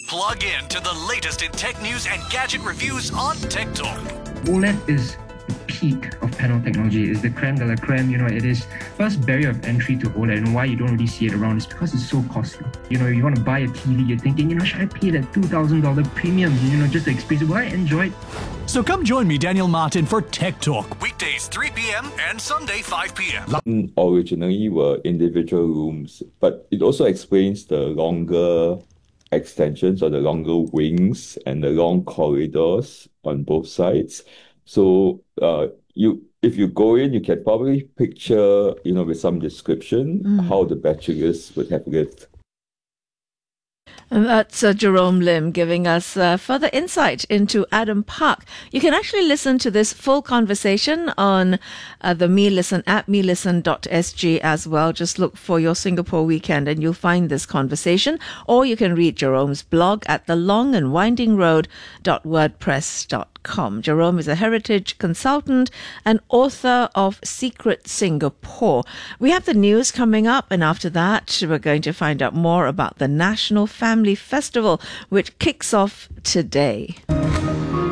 Plug in to the latest in tech news and gadget reviews on Tech Talk. OLED is the peak of panel technology. It's the creme de la creme. It is first barrier of entry to OLED, and why you don't really see it around is because it's so costly. You want to buy a TV, you're thinking, should I pay that $2,000 premium, just to experience it? Will I enjoy it? So come join me, Daniel Martin, for Tech Talk, weekdays 3 p.m. and Sunday 5 p.m. Originally were individual rooms, but it also explains the longer extensions or the longer wings and the long corridors on both sides. So if you go in, you can probably picture, with some description, how the bachelors would have lived. And that's Jerome Lim giving us further insight into Adam Park. You can actually listen to this full conversation on the Me Listen app, melisten.sg as well. Just look for your Singapore weekend and you'll find this conversation. Or you can read Jerome's blog at thelongandwindingroad.wordpress.com. Jerome is a heritage consultant and author of Secret Singapore. We have the news coming up, and after that, we're going to find out more about the National Family Festival, which kicks off today.